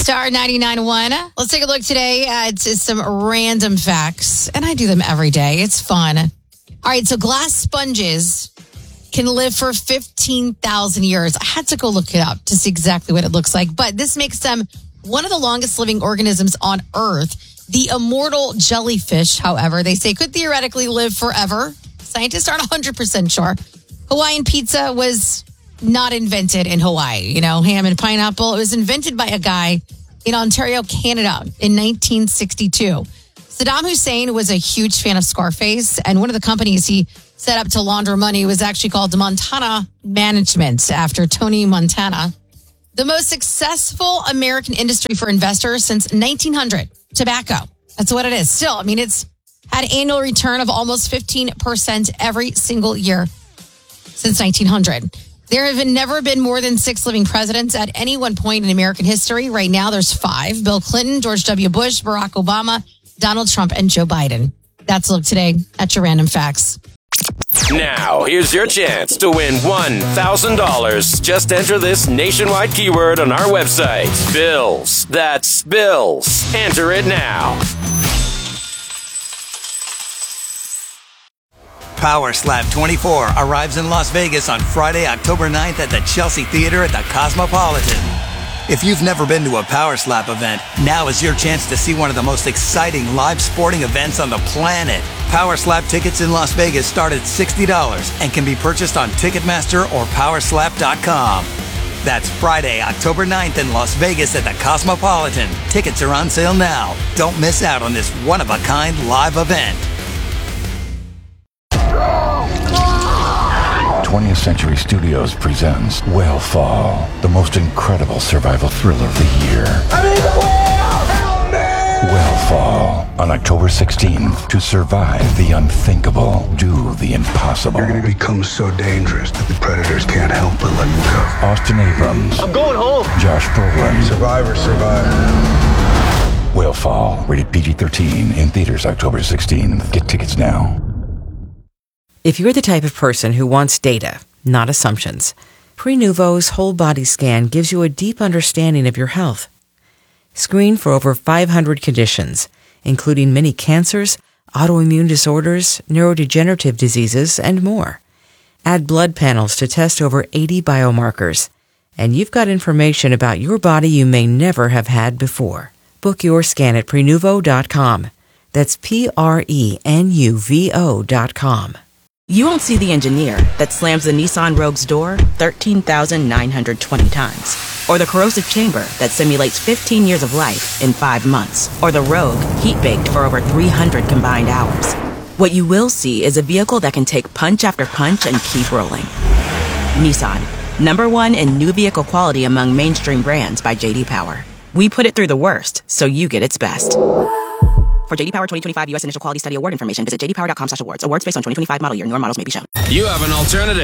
Star 99.1. Let's take a look today at some random facts. And I do them every day. It's fun. All right, so glass sponges can live for 15,000 years. I had to go look it up to see exactly what it looks like. But this makes them one of the longest living organisms on Earth. The immortal jellyfish, however, they say could theoretically live forever. Scientists aren't 100% sure. Hawaiian pizza was not invented in Hawaii. You know, ham and pineapple. It was invented by a guy in Ontario, Canada in 1962. Saddam Hussein was a huge fan of Scarface, and one of the companies he set up to launder money was actually called the Montana Management after Tony Montana. The most successful American industry for investors since 1900, tobacco. That's what it is. Still, I mean, it's had annual return of almost 15% every single year since 1900. There have never been more than 6 living presidents at any one point in American history. Right now, there's 5. Bill Clinton, George W. Bush, Barack Obama, Donald Trump, and Joe Biden. That's a look today at your random facts. Now, here's your chance to win $1,000. Just enter this nationwide keyword on our website. Bills. That's Bills. Enter it now. Power Slap 24 arrives in Las Vegas on Friday, October 9th at the Chelsea Theater at the Cosmopolitan. If you've never been to a Power Slap event, now is your chance to see one of the most exciting live sporting events on the planet. Power Slap tickets in Las Vegas start at $60 and can be purchased on Ticketmaster or Powerslap.com. That's Friday, October 9th in Las Vegas at the Cosmopolitan. Tickets are on sale now. Don't miss out on this one-of-a-kind live event. 20th Century Studios presents Whale Fall, the most incredible survival thriller of the year. I'm in the whale! Help me! Whale Fall, on October 16th. To survive the unthinkable, do the impossible. You're going to become so dangerous that the predators can't help but let you go. Austin Abrams. I'm going home. Josh Brolin. Survivors survive. Whale Fall, rated PG-13, in theaters October 16th. Get tickets now. If you're the type of person who wants data, not assumptions, Prenuvo's whole body scan gives you a deep understanding of your health. Screen for over 500 conditions, including many cancers, autoimmune disorders, neurodegenerative diseases, and more. Add blood panels to test over 80 biomarkers, and you've got information about your body you may never have had before. Book your scan at Prenuvo.com. That's Prenuvo.com. You won't see the engineer that slams the Nissan Rogue's door 13,920 times. Or the corrosive chamber that simulates 15 years of life in 5 months. Or the Rogue heat-baked for over 300 combined hours. What you will see is a vehicle that can take punch after punch and keep rolling. Nissan, #1 in new vehicle quality among mainstream brands by J.D. Power. We put it through the worst, so you get its best. For J.D. Power 2025 U.S. Initial Quality Study Award information, visit jdpower.com/awards. Awards based on 2025 model year. Newer models may be shown. You have an alternative.